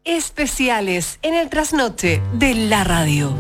especiales en el trasnoche de la radio.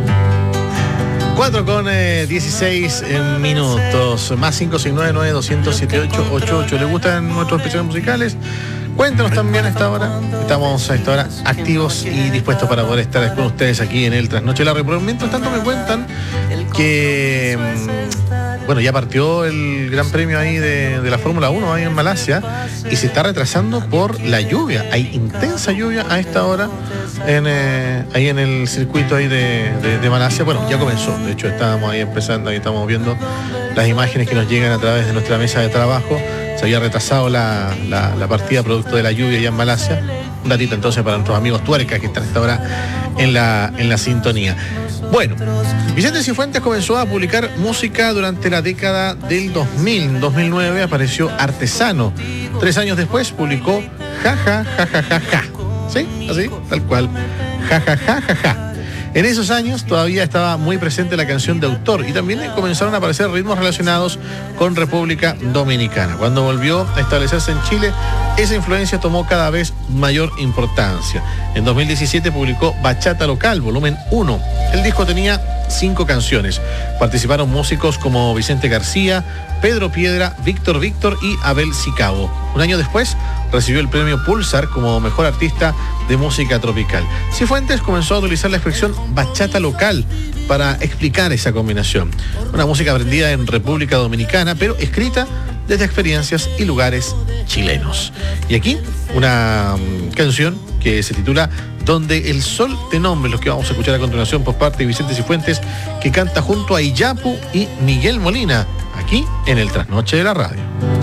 4:16 minutos, más 569-9200-7888. ¿Le gustan nuestros especiales musicales? Cuéntanos también a esta hora. Estamos a esta hora activos y dispuestos para poder estar con ustedes aquí en el Trasnoche de la Radio. Pero mientras tanto me cuentan que bueno, ya partió el Gran Premio ahí de la Fórmula 1 ahí en Malasia y se está retrasando por la lluvia. Hay intensa lluvia a esta hora ahí en el circuito ahí de Malasia. Bueno, ya comenzó. De hecho, estábamos ahí empezando, ahí estamos viendo las imágenes que nos llegan a través de nuestra mesa de trabajo. Se había retrasado la partida producto de la lluvia ya en Malasia. Un datito entonces para nuestros amigos tuercas que están a esta hora en la sintonía. Bueno, Vicente Cifuentes comenzó a publicar música durante la década del 2000. En 2009 apareció Artesano. 3 años después publicó Ja, ja, ja, ja, ja, ja. ¿Sí? Así, tal cual. Ja, ja, ja, ja, ja. En esos años todavía estaba muy presente la canción de autor y también comenzaron a aparecer ritmos relacionados con República Dominicana. Cuando volvió a establecerse en Chile, esa influencia tomó cada vez mayor importancia. En 2017 publicó Bachata Local, volumen 1. El disco tenía 5 canciones. Participaron músicos como Vicente García, Pedro Piedra, Víctor y Abel Sicabo. Un año después recibió el premio Pulsar como mejor artista de música tropical. Cifuentes comenzó a utilizar la expresión bachata local para explicar esa combinación. Una música aprendida en República Dominicana, pero escrita desde experiencias y lugares chilenos. Y aquí una canción que se titula Donde el Sol te nombre, los que vamos a escuchar a continuación por parte de Vicente Cifuentes, que canta junto a Iyapu y Miguel Molina, aquí en el Trasnoche de la Radio.